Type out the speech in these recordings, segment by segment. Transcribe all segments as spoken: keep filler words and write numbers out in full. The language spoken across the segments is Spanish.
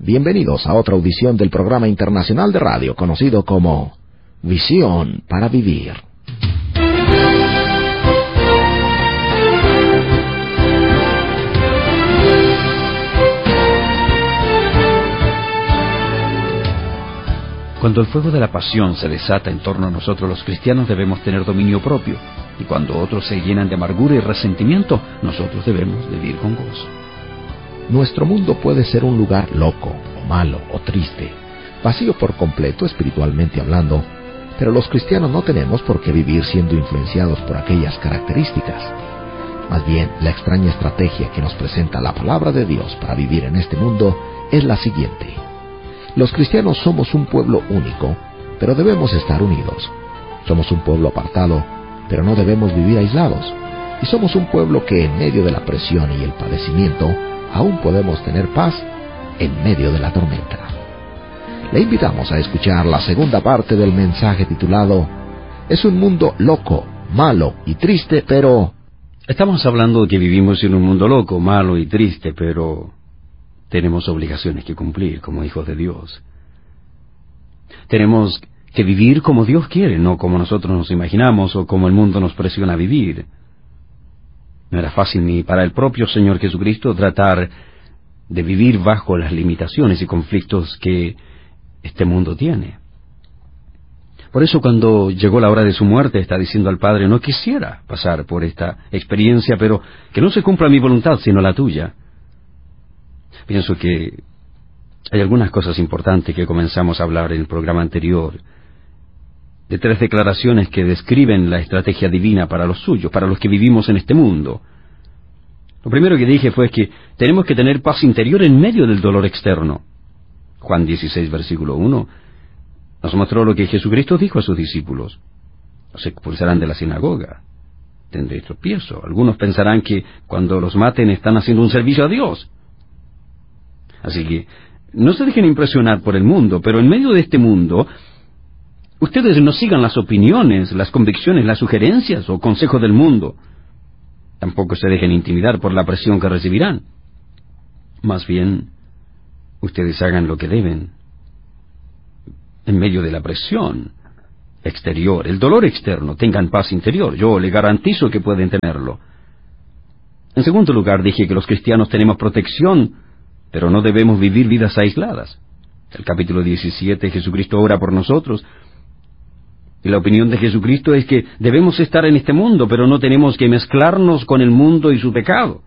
Bienvenidos a otra audición del programa internacional de radio conocido como Visión para Vivir. Cuando el fuego de la pasión se desata en torno a nosotros, los cristianos debemos tener dominio propio, y cuando otros se llenan de amargura y resentimiento, nosotros debemos vivir con gozo. Nuestro mundo puede ser un lugar loco, o malo, o triste, vacío por completo espiritualmente hablando, pero los cristianos no tenemos por qué vivir siendo influenciados por aquellas características. Más bien, la extraña estrategia que nos presenta la palabra de Dios para vivir en este mundo es la siguiente. Los cristianos somos un pueblo único, pero debemos estar unidos. Somos un pueblo apartado, pero no debemos vivir aislados. Y somos un pueblo que en medio de la presión y el padecimiento, aún podemos tener paz en medio de la tormenta. Le invitamos a escuchar la segunda parte del mensaje titulado Es un mundo loco, malo y triste, pero... Estamos hablando de que vivimos en un mundo loco, malo y triste, pero... tenemos obligaciones que cumplir como hijos de Dios. Tenemos que vivir como Dios quiere, no como nosotros nos imaginamos o como el mundo nos presiona a vivir. No era fácil ni para el propio Señor Jesucristo tratar de vivir bajo las limitaciones y conflictos que este mundo tiene. Por eso cuando llegó la hora de su muerte está diciendo al Padre, no quisiera pasar por esta experiencia, pero que no se cumpla mi voluntad sino la tuya. Pienso que hay algunas cosas importantes que comenzamos a hablar en el programa anterior, de tres declaraciones que describen la estrategia divina para los suyos, para los que vivimos en este mundo. Lo primero que dije fue que tenemos que tener paz interior en medio del dolor externo. Juan dieciséis, versículo uno, nos mostró lo que Jesucristo dijo a sus discípulos. Los expulsarán de la sinagoga, tendréis tropiezo. Algunos pensarán que cuando los maten están haciendo un servicio a Dios. Así que no se dejen impresionar por el mundo, pero en medio de este mundo, ustedes no sigan las opiniones, las convicciones, las sugerencias o consejos del mundo. Tampoco se dejen intimidar por la presión que recibirán. Más bien, ustedes hagan lo que deben. En medio de la presión exterior, el dolor externo, tengan paz interior. Yo le garantizo que pueden tenerlo. En segundo lugar, dije que los cristianos tenemos protección, pero no debemos vivir vidas aisladas. El capítulo diecisiete, Jesucristo ora por nosotros. Y la opinión de Jesucristo es que debemos estar en este mundo, pero no tenemos que mezclarnos con el mundo y su pecado.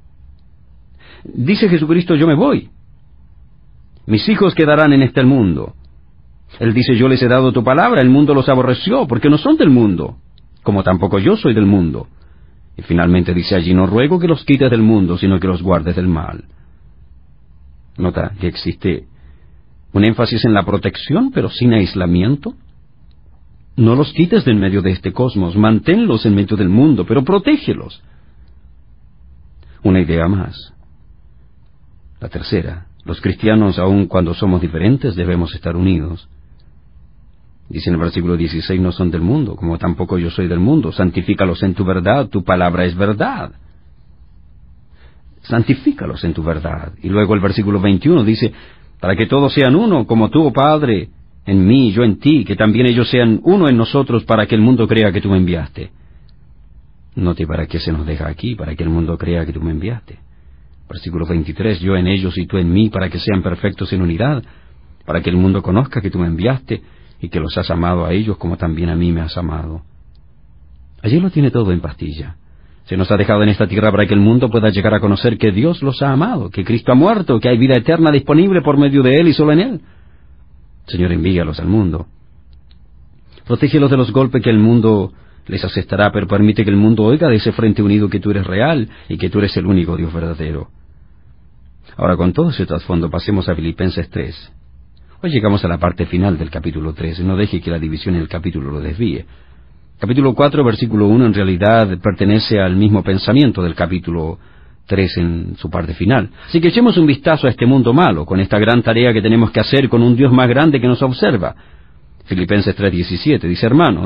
Dice Jesucristo, yo me voy. Mis hijos quedarán en este mundo. Él dice, yo les he dado tu palabra, el mundo los aborreció, porque no son del mundo, como tampoco yo soy del mundo. Y finalmente dice allí, no ruego que los quites del mundo, sino que los guardes del mal. Nota que existe un énfasis en la protección, pero sin aislamiento. No los quites de en medio de este cosmos, manténlos en medio del mundo, pero protégelos. Una idea más. La tercera, los cristianos, aun cuando somos diferentes, debemos estar unidos. Dice en el versículo dieciséis, no son del mundo, como tampoco yo soy del mundo. Santifícalos en tu verdad, tu palabra es verdad. Santifícalos en tu verdad. Y luego el versículo veintiuno dice, para que todos sean uno, como tú, oh Padre, en mí y yo en ti, que también ellos sean uno en nosotros, para que el mundo crea que tú me enviaste. Note para qué se nos deja aquí, para que el mundo crea que tú me enviaste. Versículo veintitrés, yo en ellos y tú en mí, para que sean perfectos en unidad, para que el mundo conozca que tú me enviaste, y que los has amado a ellos como también a mí me has amado. Allí lo tiene todo en pastilla. Se nos ha dejado en esta tierra para que el mundo pueda llegar a conocer que Dios los ha amado, que Cristo ha muerto, que hay vida eterna disponible por medio de Él y solo en Él. Señor, envíalos al mundo. Protégelos de los golpes que el mundo les asestará, pero permite que el mundo oiga de ese frente unido que tú eres real y que tú eres el único Dios verdadero. Ahora, con todo ese trasfondo, pasemos a Filipenses tres. Hoy llegamos a la parte final del capítulo tres. No deje que la división en el capítulo lo desvíe. Capítulo cuatro, versículo uno, en realidad pertenece al mismo pensamiento del capítulo tres en su parte final. Así que echemos un vistazo a este mundo malo, con esta gran tarea que tenemos que hacer con un Dios más grande que nos observa. Filipenses tres diecisiete dice, hermanos,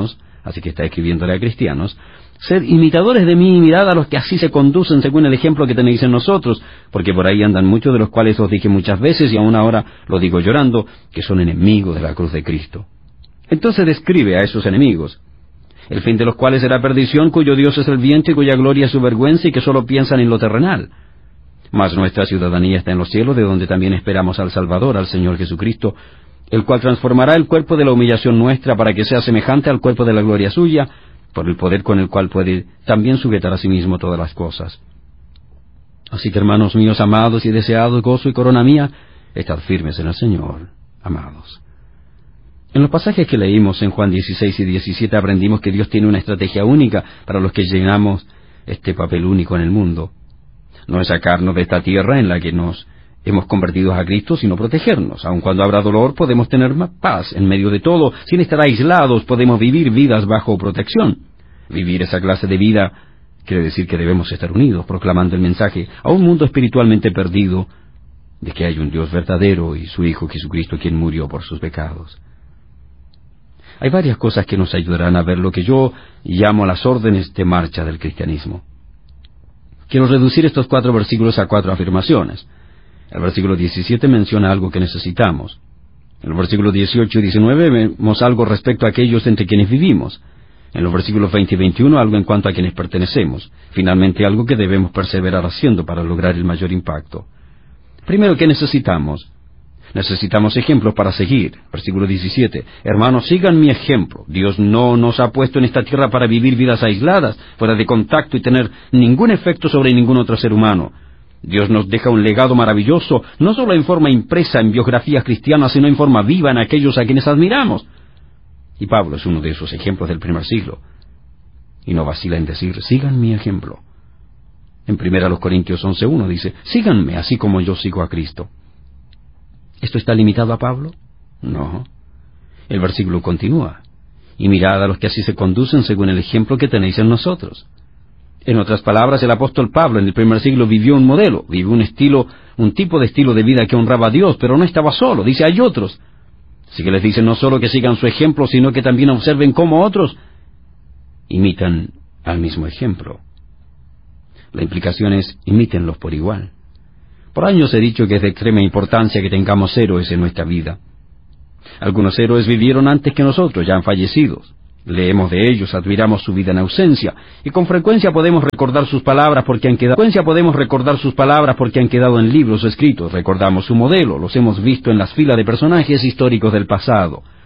así que está escribiéndole a cristianos, sed imitadores de mí y mirad a los que así se conducen según el ejemplo que tenéis en nosotros, porque por ahí andan muchos de los cuales os dije muchas veces, y aún ahora lo digo llorando, que son enemigos de la cruz de Cristo. Entonces describe a esos enemigos, el fin de los cuales será perdición, cuyo Dios es el viento y cuya gloria es su vergüenza, y que solo piensan en lo terrenal. Mas nuestra ciudadanía está en los cielos, de donde también esperamos al Salvador, al Señor Jesucristo, el cual transformará el cuerpo de la humillación nuestra para que sea semejante al cuerpo de la gloria suya, por el poder con el cual puede también sujetar a sí mismo todas las cosas. Así que, hermanos míos amados y deseados, gozo y corona mía, estad firmes en el Señor, amados. En los pasajes que leímos en Juan dieciséis y diecisiete aprendimos que Dios tiene una estrategia única para los que llenamos este papel único en el mundo. No es sacarnos de esta tierra en la que nos hemos convertido a Cristo, sino protegernos. Aun cuando habrá dolor, podemos tener paz en medio de todo. Sin estar aislados, podemos vivir vidas bajo protección. Vivir esa clase de vida quiere decir que debemos estar unidos, proclamando el mensaje a un mundo espiritualmente perdido de que hay un Dios verdadero y su Hijo Jesucristo, quien murió por sus pecados. Hay varias cosas que nos ayudarán a ver lo que yo llamo las órdenes de marcha del cristianismo. Quiero reducir estos cuatro versículos a cuatro afirmaciones. El versículo diecisiete menciona algo que necesitamos. En los versículos dieciocho y diecinueve vemos algo respecto a aquellos entre quienes vivimos. En los versículos veinte y veintiuno algo en cuanto a quienes pertenecemos. Finalmente algo que debemos perseverar haciendo para lograr el mayor impacto. Primero, ¿qué necesitamos? Necesitamos ejemplos para seguir. Versículo diecisiete. Hermanos, sigan mi ejemplo. Dios no nos ha puesto en esta tierra para vivir vidas aisladas, fuera de contacto y tener ningún efecto sobre ningún otro ser humano. Dios nos deja un legado maravilloso, no solo en forma impresa en biografías cristianas, sino en forma viva en aquellos a quienes admiramos. Y Pablo es uno de esos ejemplos del primer siglo. Y no vacila en decir, sigan mi ejemplo. En primera los Corintios once uno dice, síganme así como yo sigo a Cristo. ¿Esto está limitado a Pablo? No. El versículo continúa, y mirad a los que así se conducen según el ejemplo que tenéis en nosotros. En otras palabras, el apóstol Pablo en el primer siglo vivió un modelo, vivió un estilo, un tipo de estilo de vida que honraba a Dios, pero no estaba solo, dice, hay otros. Así que les dice no solo que sigan su ejemplo, sino que también observen cómo otros imitan al mismo ejemplo. La implicación es, imítenlos por igual. Por años he dicho que es de extrema importancia que tengamos héroes en nuestra vida. Algunos héroes vivieron antes que nosotros, ya han fallecido. Leemos de ellos, admiramos su vida en ausencia, y con frecuencia podemos recordar sus palabras porque han quedado, frecuencia podemos recordar sus palabras porque han quedado en libros escritos, recordamos su modelo, los hemos visto en las filas de personajes históricos del pasado.